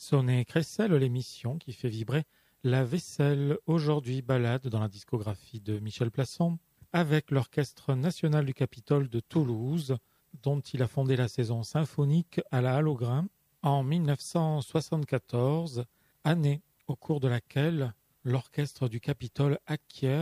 Sonnet Crécelle, l'émission qui fait vibrer la vaisselle. Aujourd'hui, balade dans la discographie de Michel Plasson avec l'Orchestre national du Capitole de Toulouse, dont il a fondé la saison symphonique à la Halle aux Grains en 1974, année au cours de laquelle l'Orchestre du Capitole acquiert